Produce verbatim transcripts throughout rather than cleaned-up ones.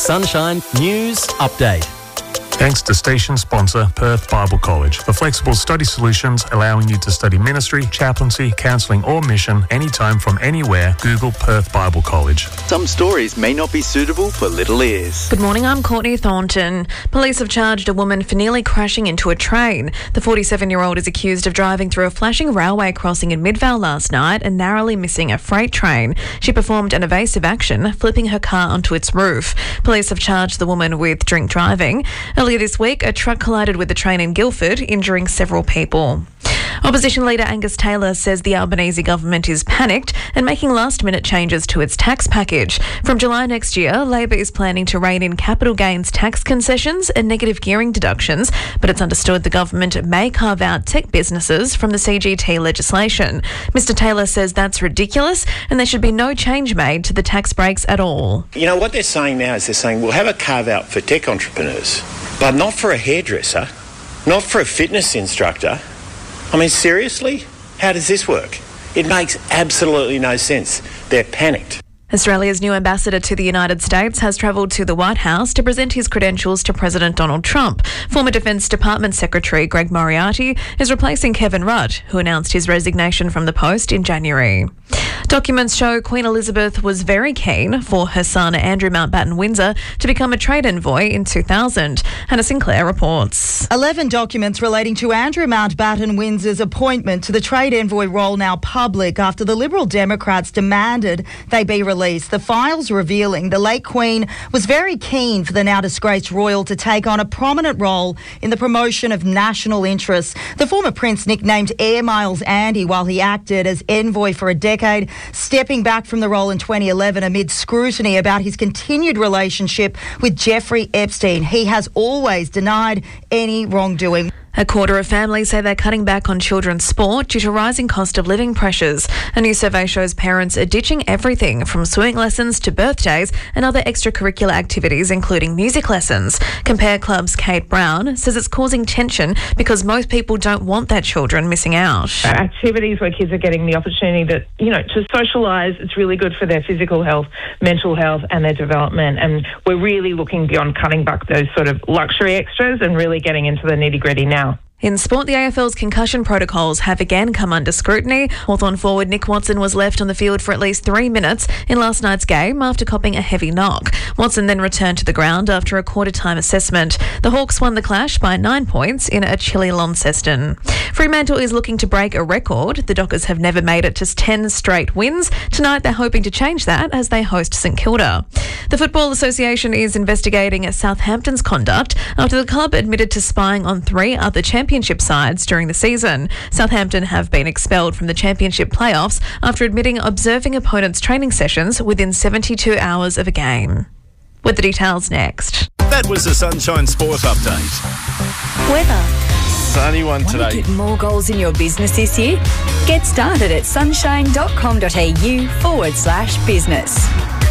Sunshine News Update. Thanks to station sponsor Perth Bible College for flexible study solutions allowing you to study ministry, chaplaincy, counselling or mission anytime from anywhere. Google Perth Bible College. Some stories may not be suitable for little ears. Good morning, I'm Courtney Thornton. Police have charged a woman for nearly crashing into a train. The forty-seven-year-old is accused of driving through a flashing railway crossing in Midvale last night and narrowly missing a freight train. She performed an evasive action, flipping her car onto its roof. Police have charged the woman with drink driving. Earlier this week, a truck collided with the train in Guildford, injuring several people. Opposition leader Angus Taylor says the Albanese government is panicked and making last-minute changes to its tax package. From July next year, Labor is planning to rein in capital gains tax concessions and negative gearing deductions, but it's understood the government may carve out tech businesses from the C G T legislation. Mister Taylor says that's ridiculous and there should be no change made to the tax breaks at all. You know, what they're saying now is they're saying we'll have a carve-out for tech entrepreneurs, but not for a hairdresser, not for a fitness instructor. I mean, seriously? How does this work? It makes absolutely no sense. They're panicked. Australia's new ambassador to the United States has travelled to the White House to present his credentials to President Donald Trump. Former Defence Department Secretary Greg Moriarty is replacing Kevin Rudd, who announced his resignation from the post in January. Documents show Queen Elizabeth was very keen for her son Andrew Mountbatten Windsor to become a trade envoy in two thousand. Hannah Sinclair reports. Eleven documents relating to Andrew Mountbatten Windsor's appointment to the trade envoy role now public after the Liberal Democrats demanded they be released. The files revealing the late Queen was very keen for the now disgraced royal to take on a prominent role in the promotion of national interests. The former prince nicknamed Air Miles Andy while he acted as envoy for a decade, stepping back from the role in twenty eleven amid scrutiny about his continued relationship with Jeffrey Epstein. He has always denied any wrongdoing. A quarter of families say they're cutting back on children's sport due to rising cost of living pressures. A new survey shows parents are ditching everything from swimming lessons to birthdays and other extracurricular activities, including music lessons. Compare Club's Kate Brown says it's causing tension because most people don't want their children missing out. Activities where kids are getting the opportunity that, you know, to socialise, it's really good for their physical health, mental health and their development. And we're really looking beyond cutting back those sort of luxury extras and really getting into the nitty-gritty now. In sport, the A F L's concussion protocols have again come under scrutiny. Hawthorn forward Nick Watson was left on the field for at least three minutes in last night's game after copping a heavy knock. Watson then returned to the ground after a quarter-time assessment. The Hawks won the clash by nine points in a chilly Launceston. Fremantle is looking to break a record. The Dockers have never made it to ten straight wins. Tonight they're hoping to change that as they host St Kilda. The Football Association is investigating Southampton's conduct after the club admitted to spying on three other champions Championship sides during the season. Southampton have been expelled from the Championship playoffs after admitting observing opponents' training sessions within seventy-two hours of a game. With the details next. That was the Sunshine Sport Update. Weather. Sunny one Want today. to get more goals in your business this year? Get started at sunshine.com.au forward slash business.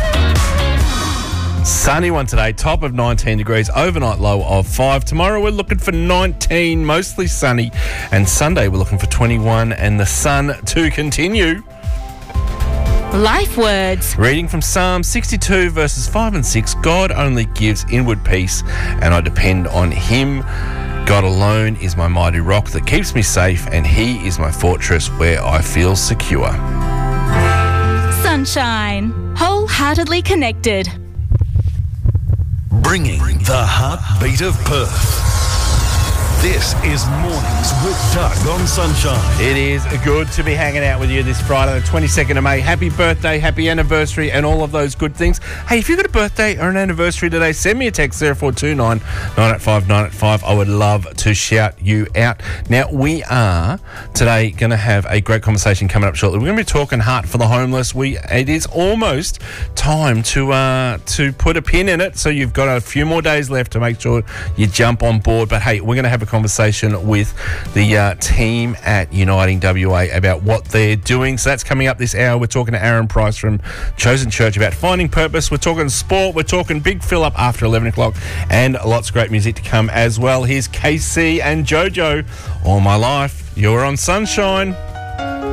Sunny one today, top of nineteen degrees, overnight low of five. Tomorrow we're looking for nineteen, mostly sunny. And Sunday we're looking for twenty-one and the sun to continue. Life words. Reading from Psalm sixty-two verses five and six. God only gives inward peace and I depend on him. God alone is my mighty rock that keeps me safe and he is my fortress where I feel secure. Sunshine. Wholeheartedly connected. Bringing the heartbeat of Perth. This is Mornings with Doug on Sunshine. It is good to be hanging out with you this Friday, the twenty-second of May. Happy birthday, happy anniversary, and all of those good things. Hey, if you've got a birthday or an anniversary today, send me a text, zero four two nine, nine eight five, nine eight five. I would love to shout you out. Now, we are today going to have a great conversation coming up shortly. We're going to be talking Heart for the Homeless. We It is almost time to uh, to put a pin in it, so you've got a few more days left to make sure you jump on board. But, hey, we're going to have a conversation with the uh, team at Uniting W A about what they're doing. So that's coming up this hour. We're talking to Aaron Price from Chosen Church about finding purpose. We're talking sport. We're talking Big Fill Up after eleven o'clock and lots of great music to come as well. Here's K C and JoJo. All My Life. You're on Sunshine.